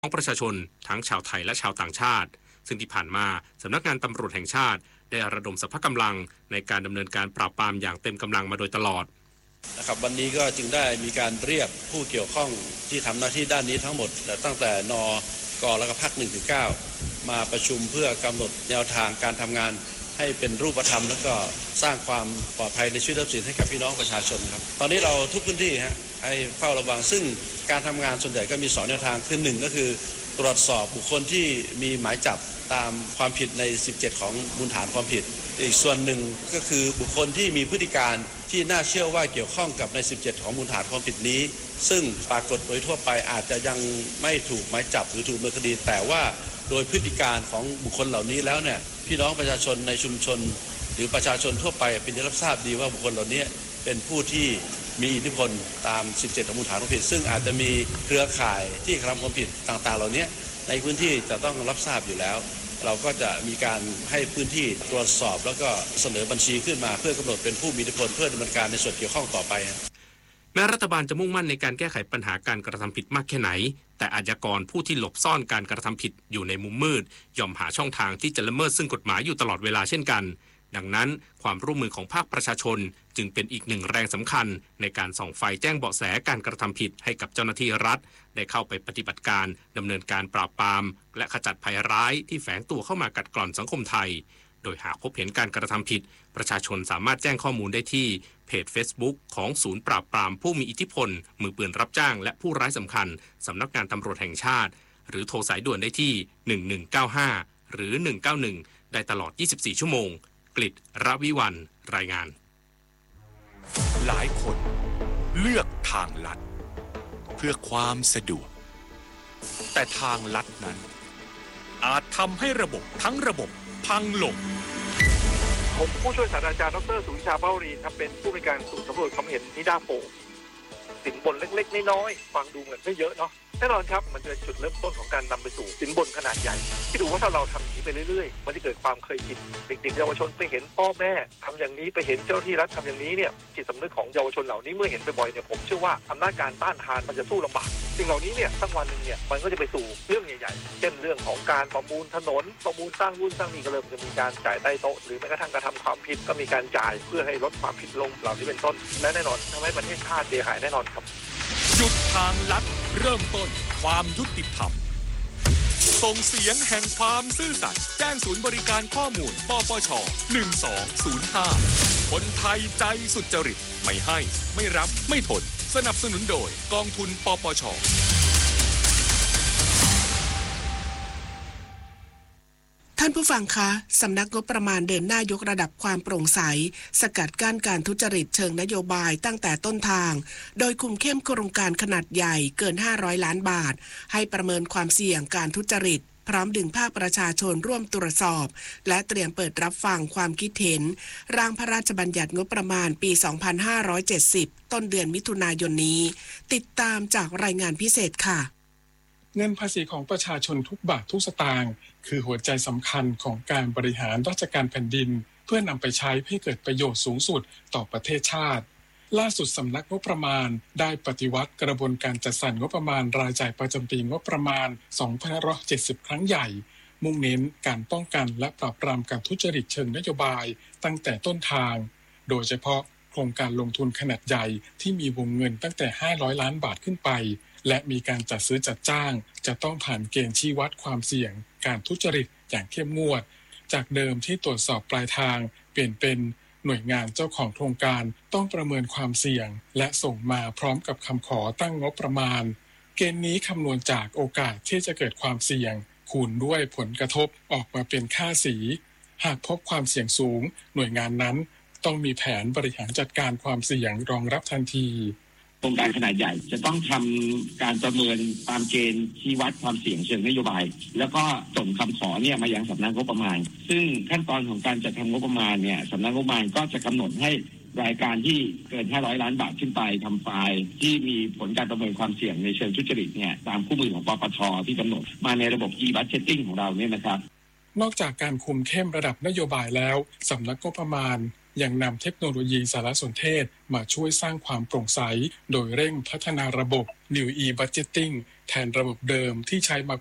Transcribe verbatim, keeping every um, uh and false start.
ของประชาชนทั้งชาวไทยและชาวต่างชาติซึ่งที่ผ่านมาสำนักงานตำรวจแห่งชาติได้ระดมสรรพกำลังในการดำเนินการปราบปรามอย่างเต็มกำลังมาโดยตลอดนะครับวันนี้ก็จึงได้มีการเรียกผู้เกี่ยวข้องที่ทำหน้าที่ด้านนี้ทั้งหมดตั้งแต่นกแล้วก็ภาคหนึ่งถึงเก้ามาประชุมเพื่อกำหนดแนวทางการทำงานให้เป็นรูปธรรมแล้วก็สร้างความปลอดภัยในชีวิตทรัพย์สินให้กับพี่น้องประชาชนครับตอนนี้เราทุกพื้นที่ฮะให้เฝ้าระวังซึ่งการทำงานส่วนใหญ่ก็มีสองแนวทางคือหนึ่งก็คือตรวจสอบบุคคลที่มีหมายจับตามความผิดในสิบเจ็ดของมูลฐานความผิดอีกส่วนหนึ่งก็คือบุคคลที่มีพฤติการที่น่าเชื่อว่าเกี่ยวข้องกับในสิบเจ็ดของมูลฐานความผิดนี้ซึ่งปรากฏโดยทั่วไปอาจจะยังไม่ถูกหมายจับหรือถูกดำเนินคดีแต่ว่าโดยพฤติการของบุคคลเหล่านี้แล้วเนี่ยพี่น้องประชาชนในชุมชนหรือประชาชนทั่วไปเป็นที่รับทราบดีว่าบุคคลเหล่านี้เป็นผู้ที่มีอิทธิพลตามสิบเจ็ดของมูลฐานความผิดซึ่งอาจจะมีเครือข่ายที่กระทำความผิดต่างๆเหล่านี้ในพื้นที่จะต้องรับทราบอยู่แล้วเราก็จะมีการให้พื้นที่ตรวจสอบแล้วก็เสนอบัญชีขึ้นมาเพื่อกำหนดเป็นผู้มีอิทธิพลเพื่อดำเนินการในส่วนเกี่ยวข้องต่อไปแม้รัฐบาลจะมุ่งมั่นในการแก้ไขปัญหาการกระทำผิดมากแค่ไหนแต่อาชญากรผู้ที่หลบซ่อนการกระทำผิดอยู่ในมุมมืดย่อมหาช่องทางที่จะละเมิดซึ่งกฎหมายอยู่ตลอดเวลาเช่นกันดังนั้นความร่วมมือของภาคประชาชนจึงเป็นอีกหนึ่งแรงสำคัญในการส่องไฟแจ้งเบาะแสการกระทำผิดให้กับเจ้าหน้าที่รัฐได้เข้าไปปฏิบัติการดำเนินการปราบปรามและขจัดภัยร้ายที่แฝงตัวเข้ามากัดกร่อนสังคมไทยโดยหากพบเห็นการกระทำผิดประชาชนสามารถแจ้งข้อมูลได้ที่เพจ Facebook ของศูนย์ปราบปรามผู้มีอิทธิพลมือปืนรับจ้างและผู้ร้ายสำคัญสำนักงานตำรวจแห่งชาติหรือโทรสายด่วนได้ที่หนึ่งหนึ่งเก้าห้าหรือหนึ่งเก้าหนึ่งได้ตลอดยี่สิบสี่ชั่วโมงกฤษณ์ รวิวัลย์รายงานหลายคนเลือกทางลัดเพื่อความสะดวกแต่ทางลัดนั้นอาจทำให้ระบบทั้งระบบพังลงผมผู้ช่วยศาสตราจารย์ดร.สุวิชาเบ้ารีครับเป็นผู้บริการศูนย์สำรวจความเห็นนิด้าโพสินบนเล็กๆน้อยๆฟังดูเหมือนไม่เยอะเนาะแน่นอนครับมันเป็นจุดเริ่มต้นของการนำไปสู่สินบนขนาดใหญ่ที่ดูว่าถ้าเราทำอย่างนี้ไปเรื่อยๆมันจะเกิดความเคยชินเด็กๆเยาวชนไปเห็นพ่อแม่ทำอย่างนี้ไปเห็นเจ้าที่รัฐทำอย่างนี้เนี่ยจิตสำนึกของเยาวชนเหล่านี้เมื่อเห็นบ่อยๆเนี่ยผมเชื่อว่าอำนาจการต้านทานมันจะสู้ลำบากสิ่งเหล่านี้เนี่ยสักวันนึงเนี่ยมันก็จะไปสู่เรื่องใหญ่ๆเช่นเรื่องของการประมูลถนนประมูลสร้างวุ่นสร้างนี่ก็เริ่มจะมีการจ่ายใต้โต๊ะหรือแม้กระทั่งกระทำความผิดก็มีการจ่ายเพื่อให้ลดความผิดลงเหล่านี้เป็นต้นและแน่นอนทำให้ประเทศชาติเสียหายแน่นอนครับหยุดทางลัดเริ่มต้นความยุติธรรมส่งเสียงแห่งความซื่อสัตย์แจ้งศูนย์บริการข้อมูลปปชหนึ่งสองศูนย์ห้าคนไทยใจสุจริตไม่ให้ไม่รับไม่ทนสนับสนุนโดยกองทุนปปชท่านผู้ฟังคะสำนักงบประมาณเดินหน้ายกระดับความโปร่งใสสกัดกั้นการทุจริตเชิงนโยบายตั้งแต่ต้นทางโดยคุมเข้มโครงการขนาดใหญ่เกินห้าร้อยล้านบาทให้ประเมินความเสี่ยงการทุจริตพร้อมดึงภาคประชาชนร่วมตรวจสอบและเตรียมเปิดรับฟังความคิดเห็นร่างพระราชบัญญัติงบประมาณปีสองพันห้าร้อยเจ็ดสิบต้นเดือนมิถุนายนนี้ติดตามจากรายงานพิเศษค่ะเงินภาษีของประชาชนทุกบาททุกสตางค์คือหัวใจสำคัญของการบริหารราชการแผ่นดินเพื่อนำไปใช้ให้เกิดประโยชน์สูงสุดต่อประเทศชาติล่าสุดสำนักงบประมาณได้ปฏิวัติกระบวนการจัดสรรงบประมาณรายจ่ายประจำปีงบประมาณสองพันห้าร้อยเจ็ดสิบครั้งใหญ่มุ่งเน้นการป้องกันและปราบปรามการทุจริตเชิงนโยบายตั้งแต่ต้นทางโดยเฉพาะโครงการลงทุนขนาดใหญ่ที่มีวงเงินตั้งแต่ห้าร้อยล้านบาทขึ้นไปและมีการจัดซื้อจัดจ้างจะต้องผ่านเกณฑ์ชี้วัดความเสี่ยงการทุจริตอย่างเข้มงวดจากเดิมที่ตรวจสอบปลายทางเปลี่ยนเป็นหน่วยงานเจ้าของโครงการต้องประเมินความเสี่ยงและส่งมาพร้อมกับคำขอตั้งงบประมาณเกณฑ์นี้คำนวณจากโอกาสที่จะเกิดความเสี่ยงคูณด้วยผลกระทบออกมาเป็นค่าสีหากพบความเสี่ยงสูงหน่วยงานนั้นต้องมีแผนบริหารจัดการความเสี่ยงรองรับทันทีโครงการขนาดใหญ่จะต้องทำการประเมินตามเกณฑ์ชี้วัดความเสี่ยงเชิงนโยบายแล้วก็ส่งคำขอเนี่ยมายังสำนักงบประมาณซึ่งขั้นตอนของการจัดทำงบประมาณเนี่ยสำนักงบประมาณก็จะกำหนดให้รายการที่เกินห้าร้อยล้านบาทขึ้นไปทำไฟล์ที่มีผลการประเมินความเสี่ยงในเชิงทุจริตเนี่ยตามคู่มือของปปชที่กำหนดมาในระบบ e-budgeting ของเราเนี่ยนะครับนอกจากการคุมเข้มระดับนโยบายแล้วสำนักงบประมาณยังนำเทคโนโลยีสารสนเทศมาช่วยสร้างความโปร่งใสโดยเร่งพัฒนาระบบ New e-budgeting แทนระบบเดิมที่ใช้มา